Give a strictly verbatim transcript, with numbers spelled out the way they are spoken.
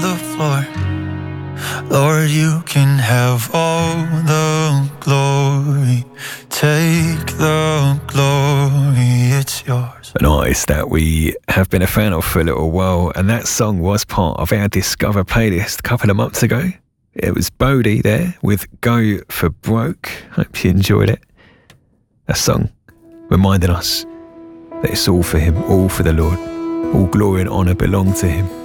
the floor. Lord, you can have all the glory. Take the glory, it's yours. An artist that we have been a fan of for a little while, and that song was part of our Discover playlist a couple of months ago. It was Bodie there with Go for Broke. Hope you enjoyed it. A song reminding us that it's all for him, all for the Lord. All glory and honour belong to him.